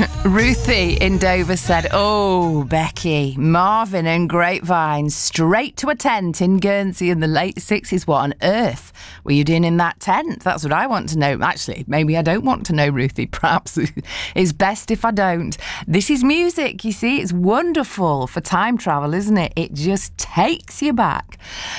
Ruthie in Dover said, "Oh, Becky, Marvin and Grapevine, straight to a tent in Guernsey in the late 60s. What on earth were you doing in that tent? That's what I want to know." Actually, maybe I don't want to know, Ruthie. Perhaps it's best if I don't. This is music, you see. It's wonderful for time travel, isn't it? It just takes you back.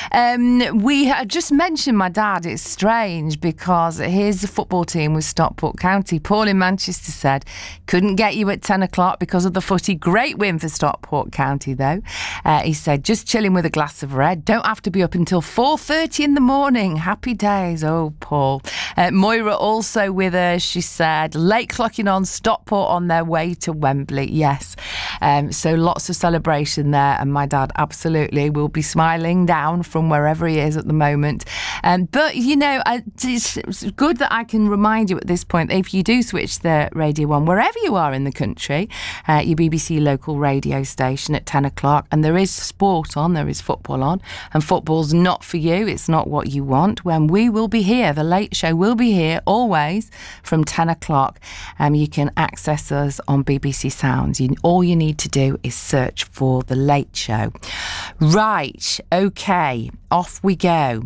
We had just mentioned my dad. It's strange because his football team was Stockport County. Paul in Manchester said, "Couldn't get you at 10 o'clock because of the footy. Great win for Stockport County, though." He said, "Just chilling with a glass of red. Don't have to be up until 4:30 in the morning. Happy days." Oh, Paul. Moira also with us. She said, "Late clocking on Stockport on their way to Wembley." Yes. So lots of celebration there. And my dad absolutely will be smiling down from wherever he is at the moment. But, you know, it's good that I can remind you at this point, if you do switch the Radio 1, wherever you are in the country, your BBC local radio station at 10 o'clock, and there is sport on, there is football on, and football's not for you, it's not what you want, when we will be here, the Late Show will be here always from 10 o'clock. You can access us on BBC Sounds. All you need to do is search for The Late Show. Right, okay, off we go.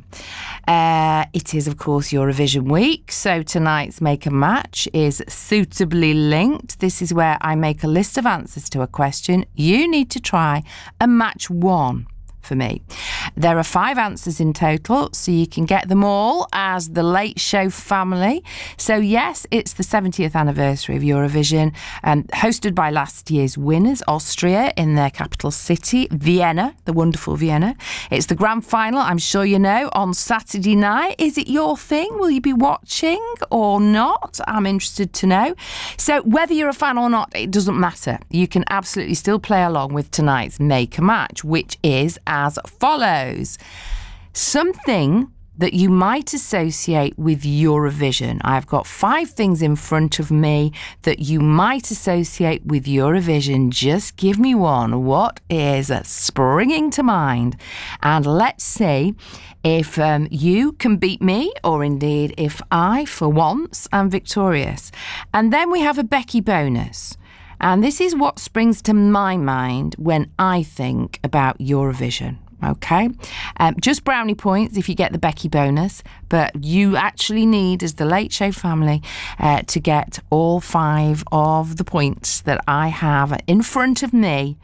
It is, of course, Eurovision week, so tonight's Make a Match is suitably linked. This is where I make a list of answers to a question. You need to try and match one for me. There are 5 answers in total, so you can get them all as the Late Show family. So yes, it's the 70th anniversary of Eurovision, hosted by last year's winners, Austria, in their capital city, Vienna, the wonderful Vienna. It's the grand final, I'm sure you know, on Saturday night. Is it your thing? Will you be watching or not? I'm interested to know. So whether you're a fan or not, it doesn't matter. You can absolutely still play along with tonight's Make a Match, which is as follows. Something that you might associate with Eurovision. I've got 5 things in front of me that you might associate with Eurovision. Just give me one. What is springing to mind? And let's see if you can beat me, or indeed if I, for once, am victorious. And then we have a Becky bonus. And this is what springs to my mind when I think about Eurovision. Okay, just brownie points if you get the Becky bonus, but you actually need, as the Late Show family, to get all 5 of the points that I have in front of me.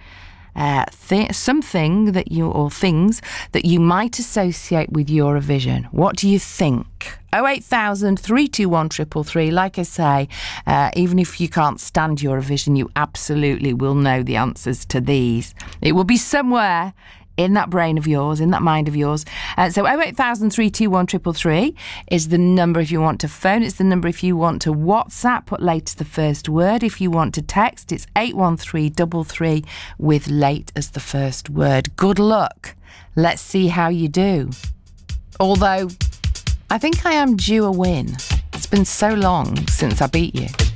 Something that things that you might associate with Eurovision. What do you think? 08000 321 333. Like I say, even if you can't stand Eurovision, you absolutely will know the answers to these. It will be somewhere in that brain of yours, in that mind of yours. So 08000 321 333 is the number if you want to phone. It's the number if you want to WhatsApp, put late as the first word. If you want to text, it's 81333 with late as the first word. Good luck. Let's see how you do. Although, I think I am due a win. It's been so long since I beat you.